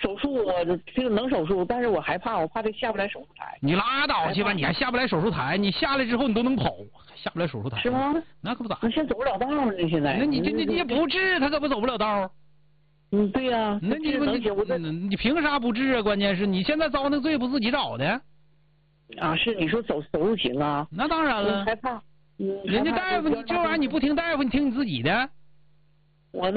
手术我这个能手术，但是我害怕，我怕他下不来手术台。 你拉倒去吧，你还下不来手术台？你下来之后你都能跑，下不来手术台？ 是吗？ 那可不咋。 你现在走不了道了，你现在。 那你也不治，他可不走不了道。 对呀。 那你凭啥不治啊？关键是你现在遭那罪不自己找的。 啊，是你说手术行啊？ 那当然了。 害怕。 人家大夫，你这玩意儿你不听大夫，你听你自己的。 我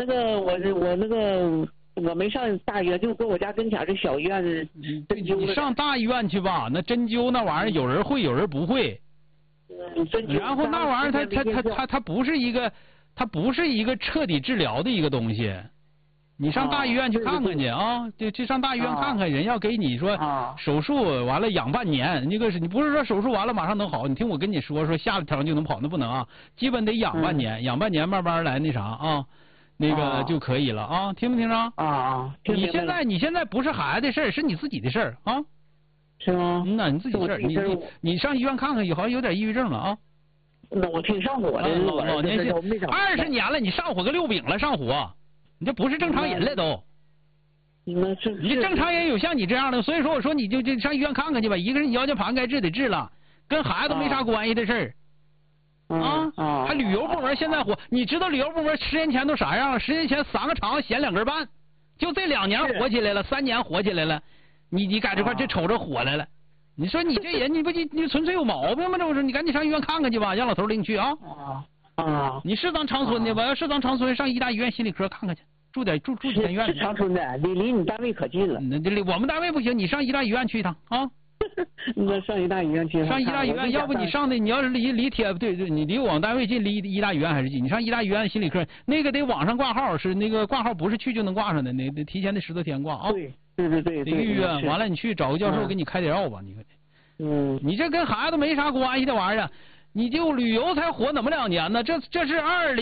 没上大医院，就搁我家跟前这小医院针灸。 你上大医院去吧，那针灸那玩意儿有人会有人不会。然后那玩意儿它不是一个彻底治疗的一个东西。你上大医院去看看去啊，去上大医院看看，人要给你说手术完了养半年，那个是你不是说手术完了马上能好？你听我跟你说下了条就能跑，那不能啊，基本得养半年，养半年慢慢来那啥啊，那个就可以了啊，听没听着？你现在不是孩子的事儿，是你自己的事儿啊。 是吗？ 那你自己事儿，你上医院看看，好像有点抑郁症了啊。 那我挺上火的， 老年性，20年了，你上火个6饼了，上火。你这不是正常人了都，你这正常人有像你这样的，所以说我说你就上医院看看去吧。一个是你腰间盘该治得治了，跟孩子没啥关系的事儿。还旅游部门现在火，你知道旅游部门10年前都啥样了？10年前3个肠子咸2根半，就这2年火起来了，3年火起来了，你搁这块这瞅着火来了。你说你这人你纯粹有毛病吗？这不是，你赶紧上医院看看去吧，让老头领你去啊。你是当长春的吧？要是当长春，上医大医院心理科看看去，住几天院。 是长春的，离你单位可近了。 我们单位不行，你上医大医院去一趟啊。 那上医大医院去。 上医大医院，要不你上的，你要是离你离我们单位近，离医大医院还是近？你上医大医院心理科，那个得网上挂号，是那个挂号不是去就能挂上的，得提前得10多天挂啊。 对。 得预约，完了你去找个教授给你开点药吧，你可得。你这跟孩子没啥关系的玩意儿。你就旅游才火那么2年呢，这是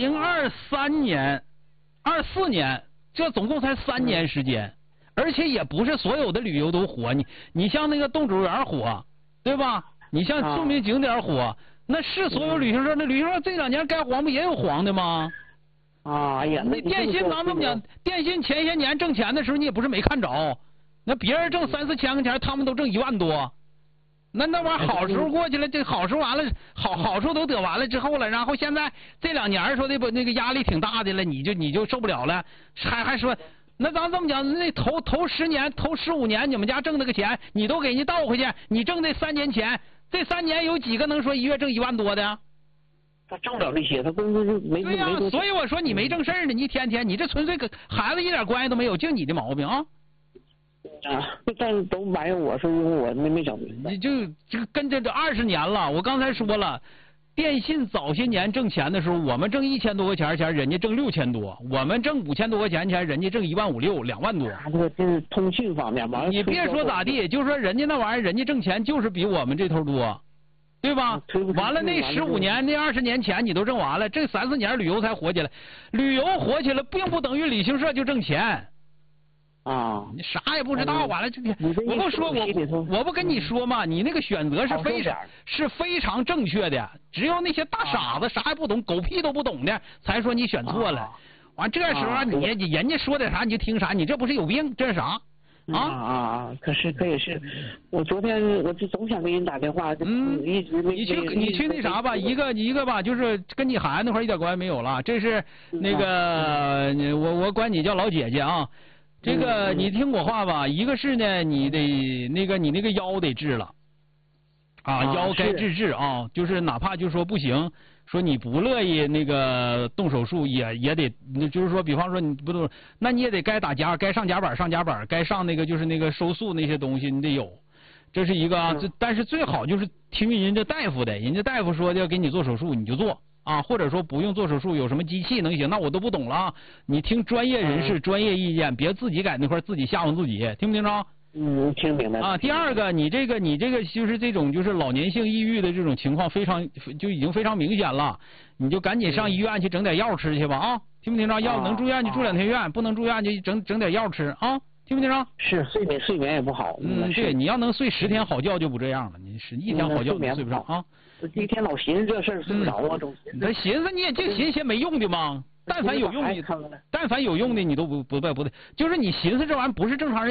2023年、24年，这总共才3年时间，而且也不是所有的旅游都火。你像那个动植物园火，对吧？你像著名景点火，那是所有旅行社。那旅行社这2年该黄不也有黄的吗？ 哎呀， 那电信咱这么讲，电信前些年挣钱的时候，你也不是没看着，那别人挣3、4千块钱，他们都挣1万多。那玩意儿好时候过去了，这好时候完了，好处都得完了之后了，然后现在这2年说的不那个压力挺大的了，你就受不了了，还说那咱这么讲，那头10年头15年你们家挣那个钱，你都给人家倒回去，你挣这3年钱，这3年有几个能说1月挣1万多的？ 他挣不了这些，他工资就没。 对呀，所以我说你没正事儿呢，你天天你这纯粹跟孩子一点关系都没有，就你的毛病啊。 但是都埋怨我是因为我没整明白。 你就跟这20年了，我刚才说了，电信早些年挣钱的时候，我们挣1000多块钱，人家挣6000多；我们挣5000多块钱，人家挣1.56万、2万多。 这是通讯方面嘛？ 你别说咋地，就是说人家那玩意儿，人家挣钱就是比我们这头多，对吧？完了那15年、那20年钱你都挣完了，这3、4年旅游才火起来。旅游火起来，并不等于旅行社就挣钱。你啥也不知道，完了这个我不说，我不跟你说嘛，你那个选择是非常正确的，只有那些大傻子啥也不懂，狗屁都不懂的才说你选错了。完这时候人家说点啥你就听啥，你这不是有病，这是啥？ 可也是，我昨天我就总想给人打电话，一直没。 你去那啥吧，一个吧，就是跟你孩子那块一点关系没有了。这是那个我管你叫老姐姐啊。这个你听我话吧，一个是呢，你得你那个腰得治了，腰该治啊，就是哪怕就说不行，说你不乐意那个动手术也得，就是说比方说你不动，那你也得该打夹，该上夹板上夹板，该上那个就是那个收束那些东西你得有，这是一个啊。但是最好就是听人家大夫的，人家大夫说要给你做手术你就做。或者说不用做手术，有什么机器能行？那我都不懂了。你听专业人士专业意见，别自己在那块自己吓唬自己，听不听着？ 听明白。 第二个，你这个就是这种就是老年性抑郁的这种情况就已经非常明显了，你就赶紧上医院去整点药吃去吧啊！听不听着？要能住院就住2天院，不能住院就整点药吃啊！听不听着？ 是睡眠也不好。 对，你要能睡10天好觉就不这样了，你是1天好觉你睡不着啊！ 一天老寻思这事儿睡不着啊，总那寻思你也就寻思些没用的吗？但凡有用的你都不对，就是你寻思这玩意儿不是正常人。